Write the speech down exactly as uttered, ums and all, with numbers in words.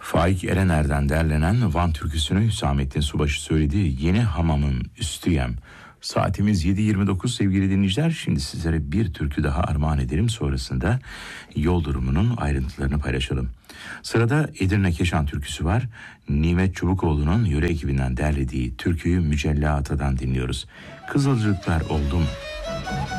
Faik Erener'den derlenen Van türküsünü Hüsamettin Subaşı söyledi. Yeni hamamın üstüyem. Saatimiz yedi yirmi dokuz sevgili dinleyiciler. Şimdi sizlere bir türkü daha armağan ederim. Sonrasında yol durumunun ayrıntılarını paylaşalım. Sırada Edirne Keşan türküsü var. Nimet Çubukoğlu'nun yöre ekibinden derlediği türküyü Mücella Ata'dan dinliyoruz. Kızılcıklar oldum.